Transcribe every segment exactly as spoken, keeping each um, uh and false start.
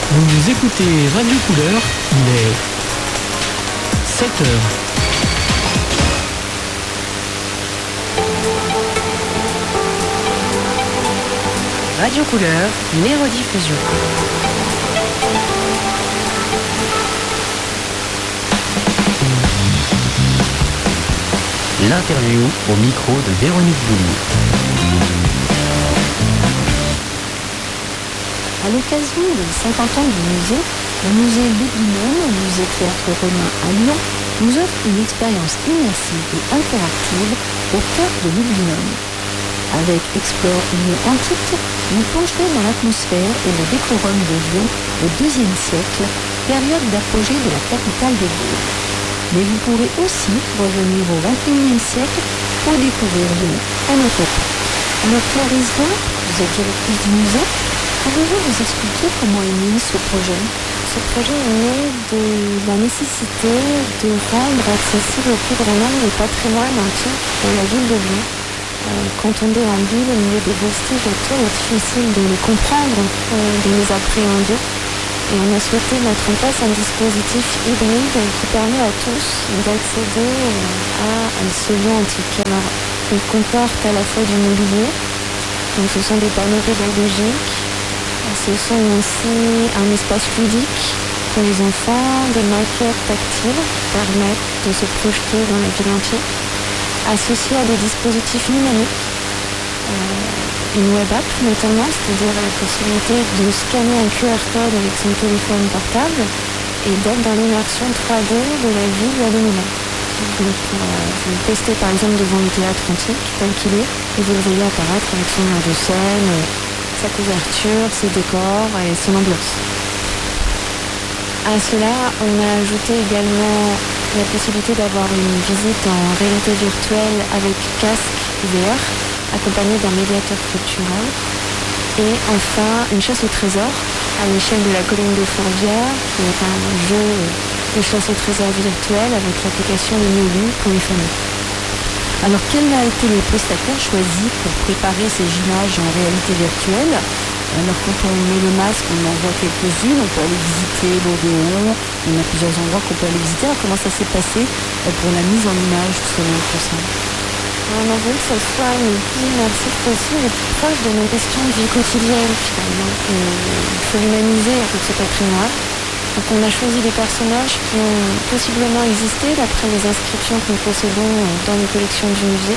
Vous écoutez Radio Couleur, il est sept heures. Radio Couleur, une rediffusion. L'interview au micro de Véronique Boulier. À l'occasion des cinquante ans du musée, le musée Luminum, le musée Théâtre Romain à Lyon, nous offre une expérience immersive et interactive au cœur de Luminum. Avec Explore Lyon Antique, vous plongerez dans l'atmosphère et le décorum de Lyon au deuxième siècle, période d'apogée de la capitale des Gaules. Mais vous pourrez aussi revenir au vingt et unième siècle pour découvrir Lyon à notre époque. Alors Clarisse Vain, vous êtes directrice du musée. Pouvez-vous nous expliquer comment est né ce projet ? Ce projet est né de la nécessité de rendre accessible au plus grand nombre les patrimoines antiques de la ville de Lyon. Euh, quand on déambule au milieu des vestiges autour, il est difficile de les comprendre, euh, de les appréhender. Et on a souhaité mettre en place un dispositif hybride qui permet à tous d'accéder à ce lieu antique. Alors, il comporte à la fois du mobilier, donc ce sont des panneaux pédagogiques. Ce sont aussi un espace ludique pour les enfants, des maquettes tactiles qui permettent de se projeter dans la ville entière, associés à des dispositifs numériques, euh, une web app notamment, c'est-à-dire la possibilité de scanner un Q R code avec son téléphone portable et d'être dans l'immersion trois D de la ville à Luminum. Donc euh, vous testez par exemple devant le théâtre antique tel qu'il est et vous le voyez apparaître avec son air de scène, sa couverture, ses décors et son ambiance. À cela, on a ajouté également la possibilité d'avoir une visite en réalité virtuelle avec casque V R, accompagné d'un médiateur culturel. Et enfin, une chasse au trésor à l'échelle de la colline de Fourvière, qui est un jeu de chasse au trésor virtuel avec l'application de Nulu pour les familles. Alors, quel a été le prestataire choisi pour préparer ces images en réalité virtuelle ? Alors, quand on met le masque, on en voit quelques-unes, on peut aller visiter l'Odéon, il y a plusieurs endroits qu'on peut aller visiter. Alors, comment ça s'est passé pour la mise en image, justement, pour ça ? On a voulu que ce soit le plus immersif possible et plus proche de nos questions de vie quotidienne, finalement. Et il faut humaniser avec ce patrimoine. Donc on a choisi des personnages qui ont possiblement existé d'après les inscriptions que nous possédons dans les collections du musée.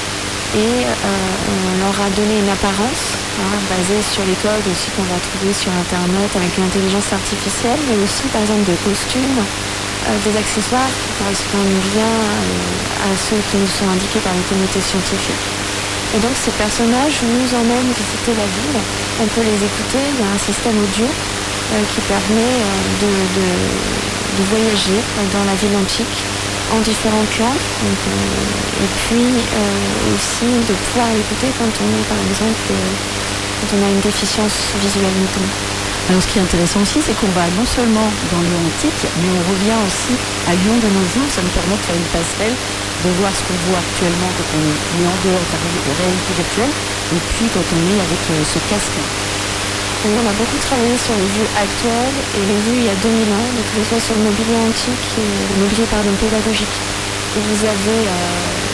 Et euh, on leur a donné une apparence hein, basée sur les codes aussi qu'on va trouver sur Internet avec l'intelligence artificielle, mais aussi par exemple des costumes, euh, des accessoires qui correspondent bien euh, à ceux qui nous sont indiqués par le comité scientifique. Et donc ces personnages nous emmènent visiter la ville. On peut les écouter, il y a un système audio qui permet de, de, de voyager dans la ville antique en différentes langues donc, euh, et puis euh, aussi de pouvoir l'écouter quand on est par exemple euh, quand on a une déficience visuelle notamment. Alors ce qui est intéressant aussi, c'est qu'on va non seulement dans Lyon antique, mais on revient aussi à Lyon de nos jours. Ça nous permet de faire une passerelle, de voir ce qu'on voit actuellement quand on est en dehors de la réalité virtuelle et puis quand on est avec euh, ce casque. On a beaucoup travaillé sur les vues actuelles et les vues il y a deux mille ans, donc que ce soit sur le mobilier antique et le mobilier pardon, pédagogique. Et vous avez euh,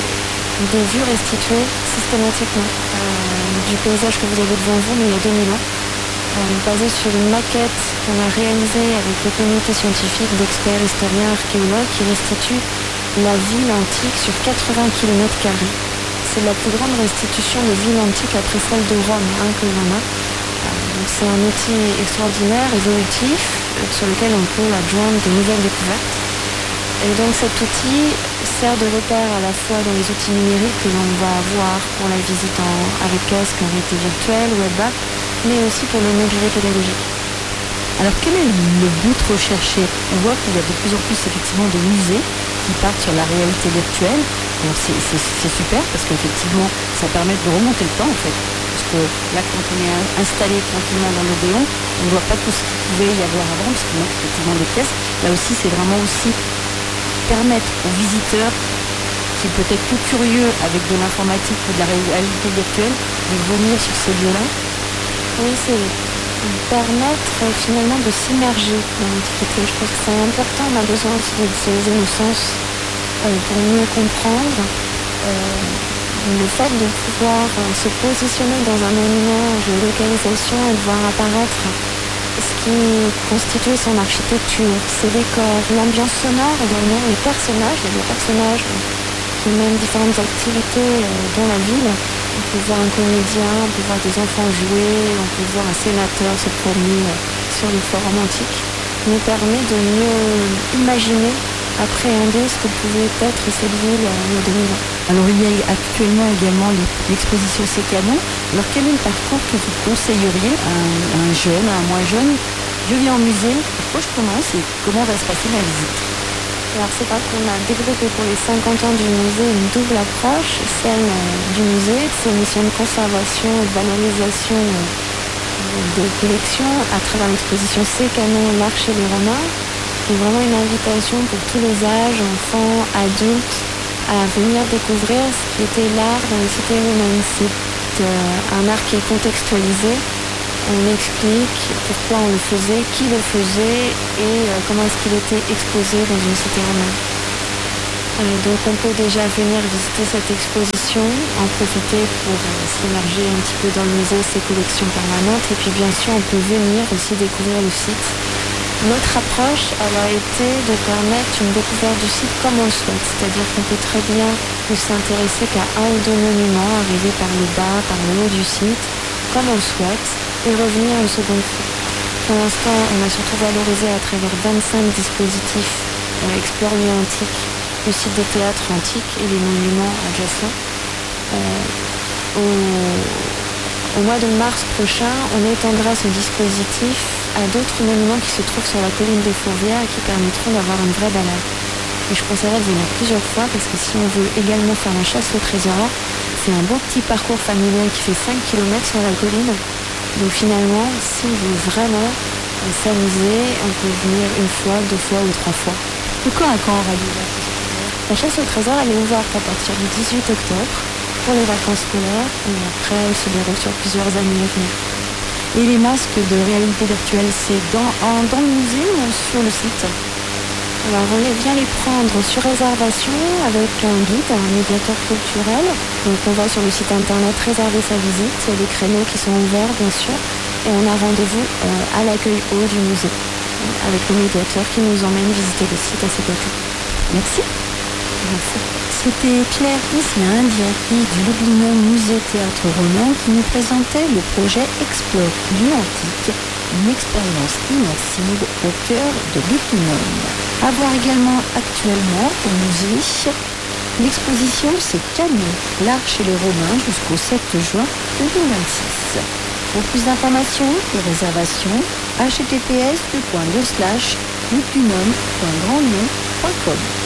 des vues restituées systématiquement euh, du paysage que vous avez devant vous, mais il y a deux mille ans, euh, basé sur une maquette qu'on a réalisée avec le comité scientifique d'experts, historiens, archéologues qui restitue la ville antique sur quatre-vingts kilomètres carrés. C'est la plus grande restitution de ville antique après celle de Rome hein, que l'on a. Donc c'est un outil extraordinaire, évolutif, sur lequel on peut adjoindre de nouvelles découvertes. Et donc cet outil sert de repère à la fois dans les outils numériques que l'on va avoir pour la visite en, avec casque, en réalité virtuelle, web app, mais aussi pour le mobilier pédagogique. Alors quel est le but recherché ? On voit qu'il y a de plus en plus effectivement de musées qui partent sur la réalité virtuelle. Alors c'est, c'est, c'est super parce qu'effectivement ça permet de remonter le temps en fait. Parce que là, quand on est installé tranquillement dans l'Odéon, on ne voit pas tout ce qu'il pouvait y avoir avant, parce qu'il manque effectivement des pièces. Là aussi, c'est vraiment aussi permettre aux visiteurs qui peut être plus curieux avec de l'informatique ou de la réalité virtuelle de venir sur ces lieux-là. Oui, c'est permettre euh, finalement de s'immerger dans l'Antiquité. Je pense que c'est important, on a besoin aussi d'utiliser nos sens euh, pour mieux comprendre. Euh, le fait de pouvoir euh, se positionner dans un monument, de localisation et de voir apparaître ce qui constitue son architecture, ses décors, l'ambiance sonore également, les personnages, il y a des personnages qui mènent différentes activités euh, dans la ville. On peut voir un comédien, on peut voir des enfants jouer, on peut voir un sénateur se promener euh, sur le forum antique, nous permet de mieux imaginer, appréhender ce que pouvait être cette ville euh, il y a deux mille ans. Alors il y a actuellement également l'exposition Sécanon. Alors quel est le parcours que vous conseilleriez à un, à un jeune, à un moins jeune? Je viens au musée, pourquoi je commence et comment va se passer ma visite? Alors c'est vrai qu'on a développé pour les cinquante ans du musée une double approche, celle du musée, ses missions de conservation et de valorisation des collections à travers l'exposition Sécanon, l'art chez les Romains, qui est vraiment une invitation pour tous les âges, enfants, adultes, à venir découvrir ce qui était l'art dans les cités romaines. C'est euh, un art qui est contextualisé. On explique pourquoi on le faisait, qui le faisait et euh, comment est-ce qu'il était exposé dans une cité romaine. Euh, donc on peut déjà venir visiter cette exposition, en profiter pour euh, s'immerger un petit peu dans le musée, ses collections permanentes, et puis bien sûr on peut venir aussi découvrir le site. Notre approche, elle a été de permettre une découverte du site comme on le souhaite, c'est-à-dire qu'on peut très bien ne s'intéresser qu'à un ou deux monuments, arriver par le bas, par le haut du site, comme on le souhaite, et revenir une seconde fois. Pour l'instant, on a surtout valorisé à travers vingt-cinq dispositifs euh, Explore lieu antique, le site des théâtres antiques et les monuments adjacents. Euh, au... Au mois de mars prochain, on étendra ce dispositif à d'autres monuments qui se trouvent sur la colline des Fourvières et qui permettront d'avoir une vraie balade. Et je conseillerais de venir plusieurs fois parce que si on veut également faire la chasse au trésor, c'est un beau petit parcours familial qui fait cinq kilomètres sur la colline. Donc finalement, si on veut vraiment s'amuser, on peut venir une fois, deux fois ou trois fois. De quand à quand aura-t-il? La chasse au trésor, elle est ouverte à partir du dix-huit octobre. Pour les vacances scolaires, et après elle se déroule sur plusieurs années à venir. Et les masques de réalité virtuelle, c'est dans, en, dans le musée ou sur le site? Alors on les vient les prendre sur réservation avec un guide, un médiateur culturel. Donc on va sur le site internet réserver sa visite, il y a des créneaux qui sont ouverts bien sûr, et on a rendez-vous euh, à l'accueil haut du musée, avec le médiateur qui nous emmène visiter le site à ses côtés. Merci. Merci. C'était Claire Islin, directrice du Lublin Musée Théâtre Romain, qui nous présentait le projet Explore lieu antique, une expérience immersive au cœur de Lublin. À voir également actuellement au musée l'exposition Sécanon, l'art chez les Romains jusqu'au sept juin deux mille vingt-six. Pour plus d'informations et réservations, h t t p s deux points deux slash lublinom point grandnom point com.